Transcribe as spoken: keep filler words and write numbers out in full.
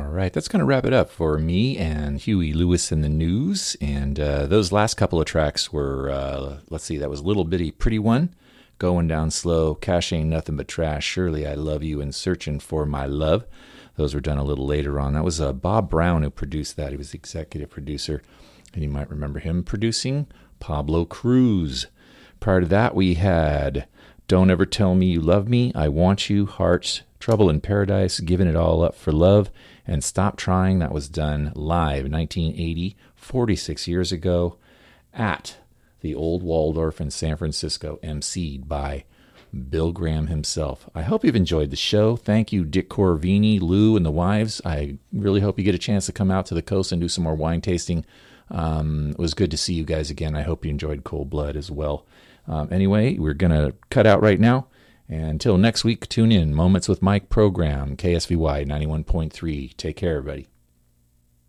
right, that's going to wrap it up for me and Huey Lewis in the News. And uh, those last couple of tracks were, uh, let's see, that was Little Bitty Pretty One, Going Down Slow, Cash Ain't Nothing But Trash, Surely I Love You, and Searching for My Love. Those were done a little later on. That was uh, Bob Brown who produced that. He was the executive producer, and you might remember him producing Pablo Cruz. Prior to that, we had Don't Ever Tell Me You Love Me, I Want You, Hearts, Trouble in Paradise, Giving It All Up for Love, and Stop Trying. That was done live in nineteen eighty, forty-six years ago, at the Old Waldorf in San Francisco, emceed by Bill Graham himself. I hope you've enjoyed the show. Thank you, Dick Corvini, Lou, and the wives. I really hope you get a chance to come out to the coast and do some more wine tasting. Um, it was good to see you guys again. I hope you enjoyed Cold Blood as well. Um, anyway, we're going to cut out right now. And until next week, tune in. Moments with Mike program, K S V Y ninety-one point three. Take care, everybody.